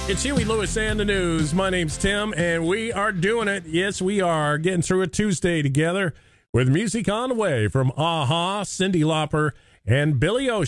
It's Huey Lewis and the News. My name's Tim, and we are doing it. Yes, we are getting through a Tuesday together with music on the way from A-ha, Cyndi Lauper, and Billy Ocean.